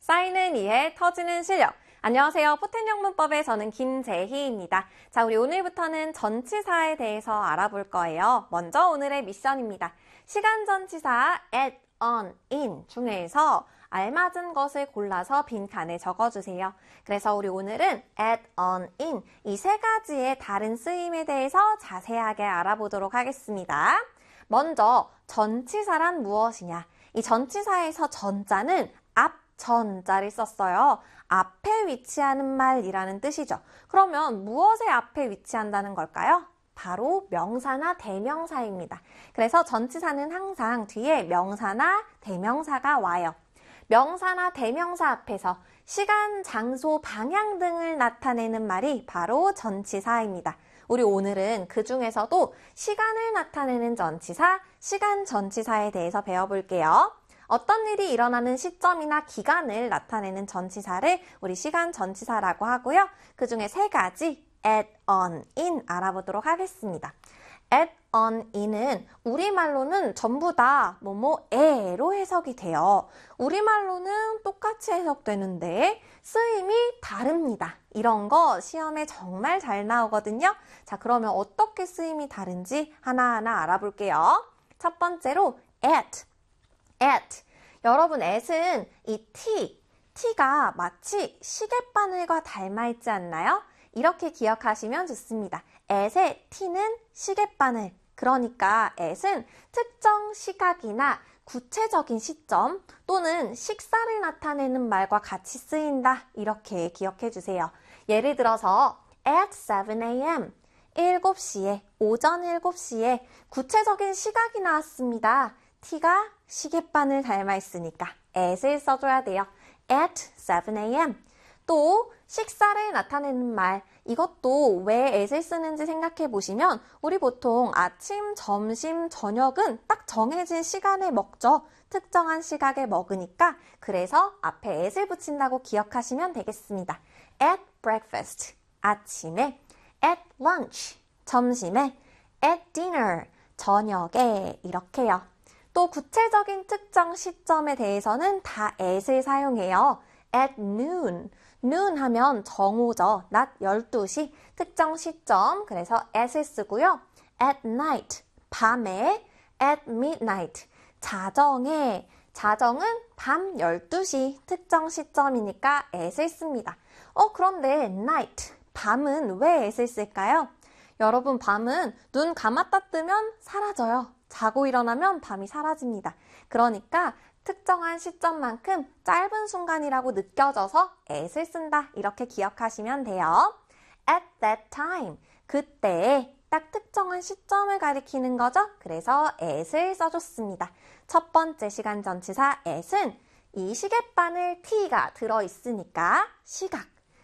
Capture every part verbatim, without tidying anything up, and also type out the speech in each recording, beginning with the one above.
쌓이는 이해, 터지는 실력. 안녕하세요. 포텐형 문법의 저는 김재희입니다. 자, 우리 오늘부터는 전치사에 대해서 알아볼 거예요. 먼저 오늘의 미션입니다. 시간 전치사 at, on, in 중에서 알맞은 것을 골라서 빈칸에 적어주세요. 그래서 우리 오늘은 at, on, in 이 세 가지의 다른 쓰임에 대해서 자세하게 알아보도록 하겠습니다. 먼저 전치사란 무엇이냐? 이 전치사에서 전자는 앞 전자를 썼어요. 앞에 위치하는 말이라는 뜻이죠. 그러면 무엇의 앞에 위치한다는 걸까요? 바로 명사나 대명사입니다. 그래서 전치사는 항상 뒤에 명사나 대명사가 와요. 명사나 대명사 앞에서 시간, 장소, 방향 등을 나타내는 말이 바로 전치사입니다. 우리 오늘은 그 중에서도 시간을 나타내는 전치사, 시간 전치사에 대해서 배워볼게요. 어떤 일이 일어나는 시점이나 기간을 나타내는 전치사를 우리 시간 전치사라고 하고요. 그 중에 세 가지 at, on, in 알아보도록 하겠습니다. at, on, in은 우리말로는 전부 다 뭐뭐에로 해석이 돼요. 우리말로는 똑같이 해석되는데 쓰임이 다릅니다. 이런 거 시험에 정말 잘 나오거든요. 자, 그러면 어떻게 쓰임이 다른지 하나하나 알아볼게요. 첫 번째로 at, at. 여러분, at은 이 t, t가 마치 시계바늘과 닮아있지 않나요? 이렇게 기억하시면 좋습니다. at의 t는 시계바늘. 그러니까 at은 특정 시각이나 구체적인 시점 또는 식사를 나타내는 말과 같이 쓰인다. 이렇게 기억해 주세요. 예를 들어서 at seven a.m. 일곱 시에, 오전 일곱 시에 구체적인 시각이 나왔습니다. t가 시계바늘 닮아 있으니까 at을 써줘야 돼요. at seven a.m. 또 식사를 나타내는 말, 이것도 왜 at을 쓰는지 생각해 보시면 우리 보통 아침, 점심, 저녁은 딱 정해진 시간에 먹죠. 특정한 시각에 먹으니까 그래서 앞에 at을 붙인다고 기억하시면 되겠습니다. at breakfast, 아침에, at lunch, 점심에, at dinner, 저녁에 이렇게요. 또 구체적인 특정 시점에 대해서는 다 at을 사용해요. at noon, noon 하면 정오죠. 낮 열두 시, 특정 시점, 그래서 at을 쓰고요. at night, 밤에, at midnight, 자정에, 자정은 밤 열두 시, 특정 시점이니까 at을 씁니다. 어, 그런데 night, 밤은 왜 at을 쓸까요? 여러분, 밤은 눈 감았다 뜨면 사라져요. 자고 일어나면 밤이 사라집니다. 그러니까 특정한 시점만큼 짧은 순간이라고 느껴져서 at을 쓴다. 이렇게 기억하시면 돼요. at that time, 그때 딱 특정한 시점을 가리키는 거죠. 그래서 at을 써줬습니다. 첫 번째 시간 전치사 at은 이 시계바늘 t가 들어있으니까 시각,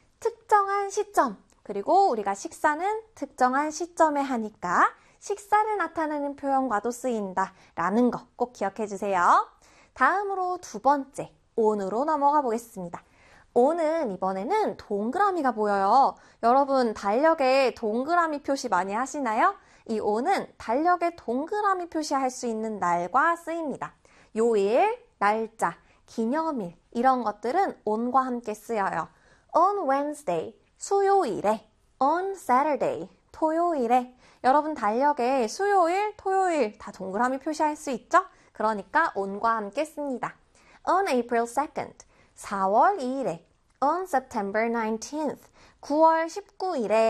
특정한 시점, 그리고 우리가 식사는 특정한 시점에 하니까 식사를 나타내는 표현과도 쓰인다 라는 거 꼭 기억해 주세요. 다음으로 두 번째, on으로 넘어가 보겠습니다. on은 이번에는 동그라미가 보여요. 여러분, 달력에 동그라미 표시 많이 하시나요? 이 on은 달력에 동그라미 표시할 수 있는 날과 쓰입니다. 요일, 날짜, 기념일 이런 것들은 on과 함께 쓰여요. on Wednesday, 수요일에, on Saturday, 토요일에. 여러분, 달력에 수요일, 토요일 다 동그라미 표시할 수 있죠? 그러니까 on과 함께 씁니다. on April second, 사월 이일에, on September nineteenth, 구월 십구일에